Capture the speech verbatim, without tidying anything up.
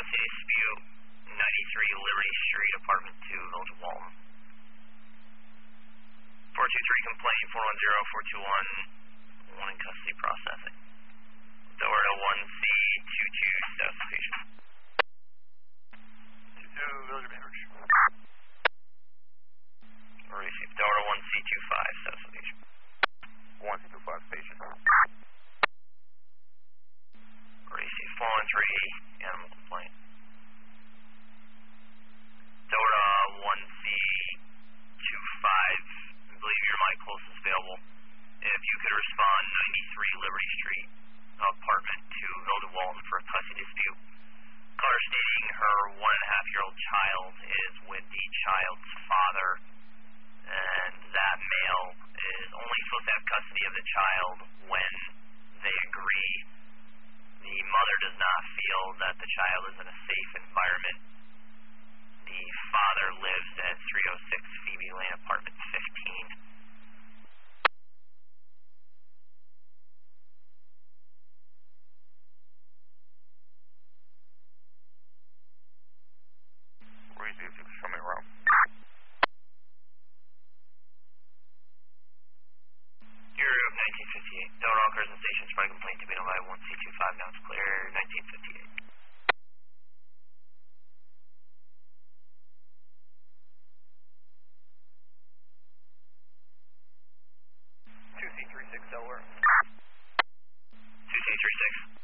custody dispute, ninety-three Liberty Street, apartment two, Village of Walton. four two three complaint, four one zero, four two one, one in custody processing. Delta one C two two, status location. two two, Village of Bainbridge. Receive Delta one C two five, status location. one C two five, station. Receive four one three, animal complaint. Delta one C two five, I believe you're my closest available. If you could respond, ninety-three Liberty Street, apartment two, Village of Walton, for a custody dispute. Caller stating her one and a half year old child is with the child's father, and that male is only supposed to have custody of the child when they agree. The mother does not feel that the child is in a safe environment. The father lives at three oh six Phoebe Lane, apartment fifteen. Receive, you can show me around. Hero of nineteen fifty-eight. Delta all cars and stations, by complaint to be notified one C two five, now it's clear, nineteen fifty-eight. two C three six, Delaware. two C three six.